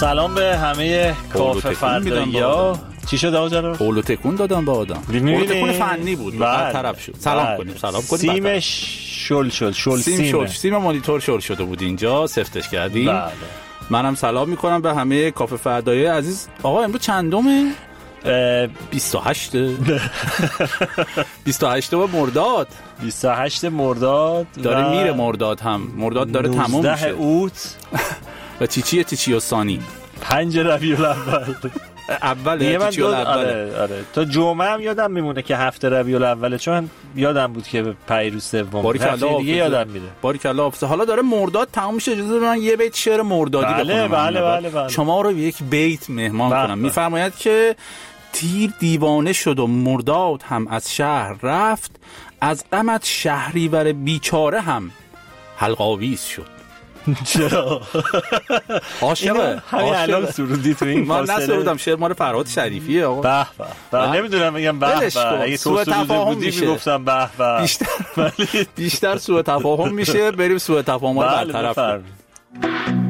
سلام به همه کافه فردایی‌ها. چی شد آقا جناب؟ قولو تکون دادم با آدم. قولو تکون فنی بود. طرف شد. سلام کنیم. سیمش شل شد. سیم مانیتور شل شده بود اینجا، سفتش کردیم. بله. منم سلام میکنم به همه کافه فردایی‌های عزیز. آقا امروز چندمه؟ 28 مرداد. 28 مرداد داره میره. مرداد داره تموم میشه. 19 اوت و تیچی و ثانی 5 ربیع الاول. اوله تیچی الاول. آره تا جمعه هم یادم میمونه که هفته ربیع الاول، چون یادم بود که پیروز سوم هفته دیگه یادم میره. باریکلا حافظ. حالا داره مرداد تموم میشه، اجازه بدید من یه بیت شعر مردادی بخونم. بله. شما رو یک بیت مهمان کنم. میفرماید که تیر دیوانه شد و مرداد هم از شهر رفت، از غمت شهریور بیچاره هم حلقاویز شد. چرا؟ عاشقه. همین الان سرودی تو این من نسرودم، شعر مال فرهاد شریفیه آقا. به نمیدونم بگم به اگه تو سروده بودی میگفتم به بیشتر سوء تفاهم میشه. بریم سوء تفاهم رو برطرف کنیم.